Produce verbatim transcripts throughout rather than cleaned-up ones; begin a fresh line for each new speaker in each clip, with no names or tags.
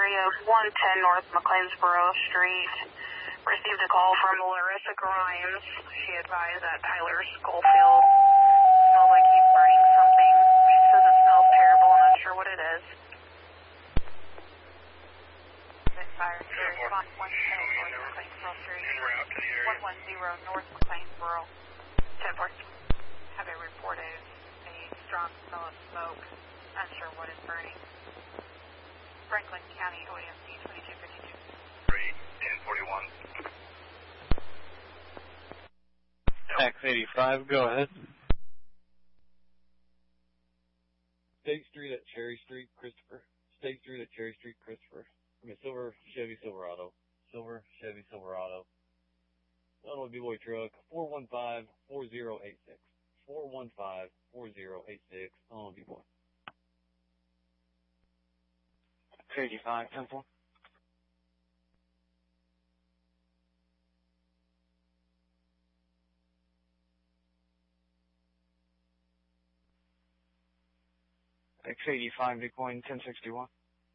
area of one ten North McLeansboro Street. Received a call from Larissa Grimes. She advised that Tyler Schofield smells like he's burning something. She says it smells terrible and unsure what it is. Fire response one ten North McLeansboro Street. one one zero North McLeansboro. ten four. Have a reported a strong smell of smoke. Unsure what is burning. Franklin County O A S D twenty-two fifty-two.
three, ten forty-one.
X eighty-five, go ahead.
State Street at Cherry Street, Christopher. State Street at Cherry Street, Christopher. I mean, silver Chevy Silverado. Silver Chevy Silverado. Illinois B-Boy truck, four one five, four zero eight six. four one five, four zero eight six, Illinois B-Boy.
eighty-five, ten four. X eighty-five, Bitcoin, ten sixty-one.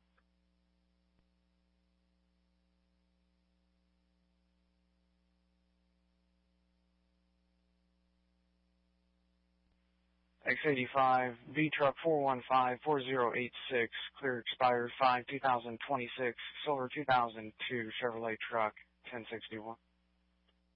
X eighty-five, B truck four one five, four zero eight six, clear expired five two thousand twenty-six, silver two thousand two Chevrolet truck, ten sixty-one.